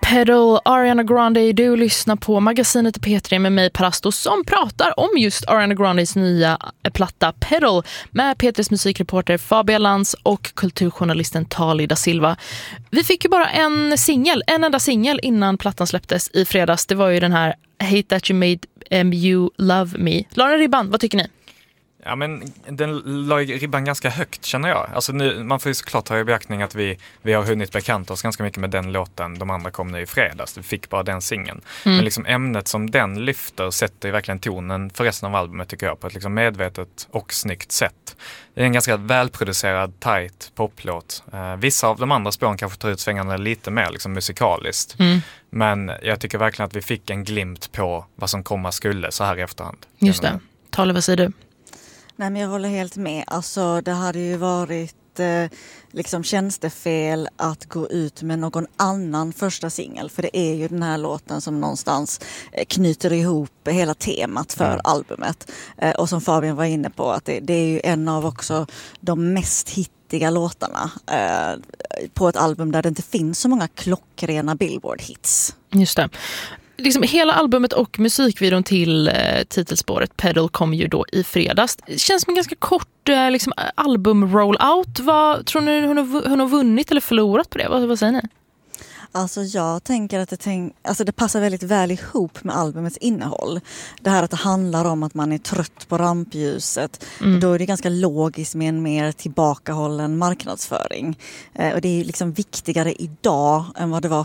Pedal, Ariana Grande. Du lyssnar på magasinet i P3 med mig, Parasto, som pratar om just Ariana Grandes nya platta Pedal med P3s musikreporter Fabian Lantz och kulturjournalisten Tali da Silva. Vi fick ju bara en enda singel innan plattan släpptes i fredags. Det var ju den här Hate That You Made You Love Me. Lauren Ribban, vad tycker ni? Ja, men den la ribban ganska högt, känner jag. Alltså nu, man får ju såklart ta i beaktning att vi har hunnit bekanta oss ganska mycket med den låten. De andra kom nu i fredags. Vi fick bara den singeln. Men liksom ämnet som den lyfter sätter ju verkligen tonen för resten av albumet, tycker jag, på ett liksom medvetet och snyggt sätt. Det är en ganska välproducerad, tight poplåt. Vissa av de andra spåren kanske tar ut svängarna lite mer liksom musikaliskt. Men jag tycker verkligen att vi fick en glimt på vad som komma skulle så här i efterhand. Just det. Tale, vad säger du? Nej, men jag håller helt med. Alltså, det hade ju varit liksom tjänstefel att gå ut med någon annan första singel. För det är ju den här låten som någonstans knyter ihop hela temat för albumet. Och som Fabian var inne på, att det är ju en av också de mest hittiga låtarna på ett album där det inte finns så många klockrena Billboard-hits. Just det. Liksom hela albumet och musikvideon till titelspåret Pedal kom ju då i fredags. Det känns som en ganska kort liksom, album-rollout. Vad tror ni hon har vunnit eller förlorat på det? Vad säger ni? Alltså jag tänker att det passar väldigt väl ihop med albumets innehåll. Det här att det handlar om att man är trött på rampljuset. Då är det ganska logiskt med en mer tillbakahållen marknadsföring. Och det är liksom viktigare idag än vad det var